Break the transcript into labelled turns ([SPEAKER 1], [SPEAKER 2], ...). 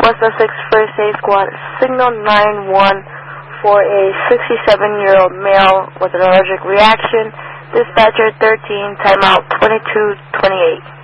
[SPEAKER 1] West Essex First Aid Squad, signal 9-1 for a 67-year-old male with an allergic reaction. Dispatcher 13, timeout 2228.